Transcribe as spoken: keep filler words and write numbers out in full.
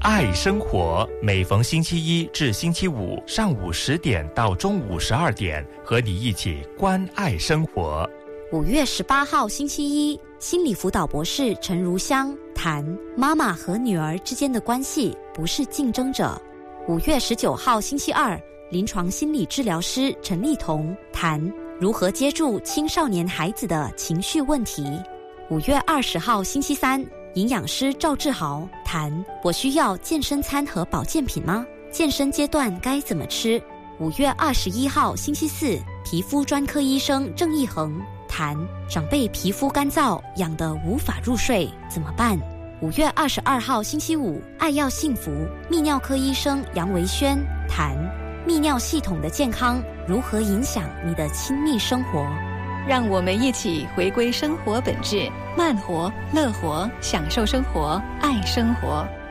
爱生活，每逢星期一至星期五上午十点到中午十二点，和你一起关爱生活。 五月十八号星期一，心理辅导博士陈如香谈妈妈和女儿之间的关系不是竞争者。五月十九号星期二，临床心理治疗师陈丽彤谈如何接住青少年孩子的情绪问题。五月二十号星期三，营养师赵志豪谈我需要健身餐和保健品吗？健身阶段该怎么吃？五月二十一号星期四，皮肤专科医生郑义恒谈长辈皮肤干燥，痒得无法入睡怎么办？五月二十二号星期五，爱要幸福泌尿科医生杨维轩谈泌尿系统的健康如何影响你的亲密生活。 让我们一起回归生活本质，慢活、乐活，享受生活，爱生活。